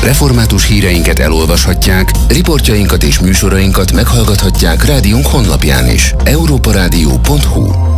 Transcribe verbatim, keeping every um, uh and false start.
Református híreinket elolvashatják, riportjainkat és műsorainkat meghallgathatják rádiónk honlapján is. európa rádió pont hu